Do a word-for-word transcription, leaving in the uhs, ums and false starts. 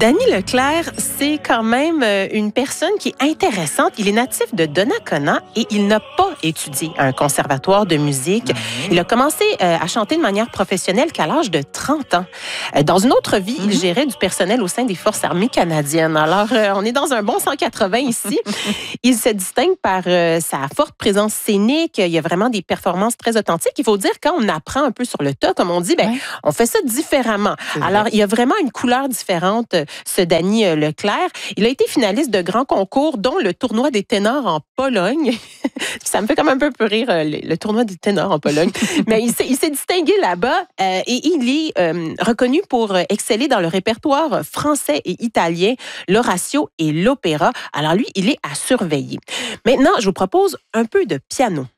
Danny Leclerc, c'est quand même une personne qui est intéressante. Il est natif de Donnacona et il n'a pas étudié à un conservatoire de musique. Mm-hmm. Il a commencé euh, à chanter de manière professionnelle qu'à l'âge de trente ans. Euh, dans une autre vie, mm-hmm. il gérait du personnel au sein des Forces armées canadiennes. Alors, euh, on est dans un bon cent quatre-vingts ici. Il se distingue par euh, sa forte présence scénique. Il y a vraiment des performances très authentiques. Il faut dire, quand on apprend un peu sur le tas, comme on dit, ben, ouais. on fait ça différemment. C'est Alors, vrai. Il y a vraiment une couleur différente, ce Danny Leclerc. Il a été finaliste de grands concours, dont le tournoi des ténors en Pologne. Ça me fait comme un peu rire, le, le tournoi des ténors en Pologne. Mais il s'est, il s'est distingué là-bas euh, et il est euh, reconnu pour exceller dans le répertoire français et italien, l'oratio et l'opéra. Alors lui, il est à surveiller. Maintenant, je vous propose un peu de piano.